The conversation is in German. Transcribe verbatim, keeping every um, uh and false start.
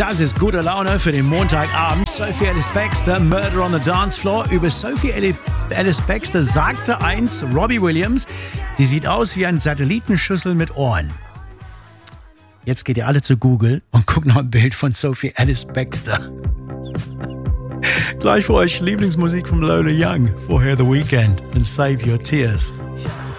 Das ist gute Laune für den Montagabend. Sophie Ellis Bextor, Murder on the Dance Floor. Über Sophie Ellis Bextor sagte einst Robbie Williams, die sieht aus wie eine Satellitenschüssel mit Ohren. Jetzt geht ihr alle zu Google und guckt noch ein Bild von Sophie Ellis Bextor. Gleich für euch Lieblingsmusik von Lola Young. Vorher The Weeknd und Save Your Tears.